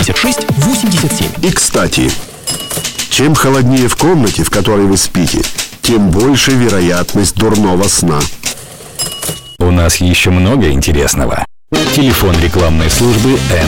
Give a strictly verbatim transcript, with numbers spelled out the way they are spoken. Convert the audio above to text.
семьдесят шесть восемьдесят семь. И, кстати, чем холоднее в комнате, в которой вы спите, тем больше вероятность дурного сна. У нас еще много интересного. Телефон рекламной службы М.